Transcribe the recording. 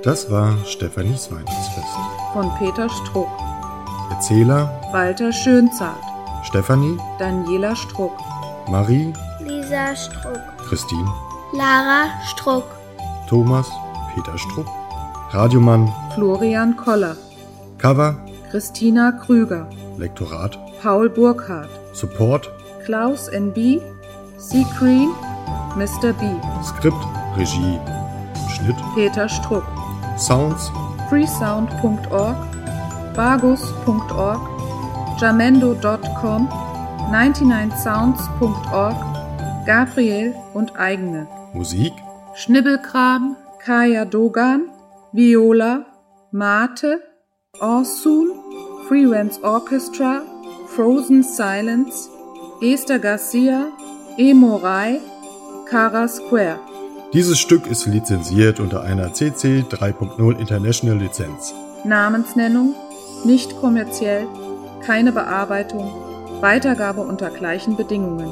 Das war Stephanies Weihnachtsfest. Von Peter Struck. Erzähler Walter Schönzart. Stefanie, Daniela Struck. Marie, Lisa Struck. Christine, Lara Struck. Thomas, Peter Struck. Radiomann, Florian Koller. Cover, Christina Krüger. Lektorat, Paul Burkhardt. Support, Klaus N.B. Seacreen, Mr. B. Skript, Regie und Schnitt, Peter Struck. Sounds, freesound.org, bagus.org, jamendo.com, 99sounds.org, Gabriel und eigene. Musik, Schnibbelkram, Kaya Dogan, Viola, Mate, Orsun, Freelance Orchestra, Frozen Silence, Esther Garcia, Emorai, Cara Square. Dieses Stück ist lizenziert unter einer CC 3.0 International Lizenz. Namensnennung, nicht kommerziell, keine Bearbeitung, Weitergabe unter gleichen Bedingungen.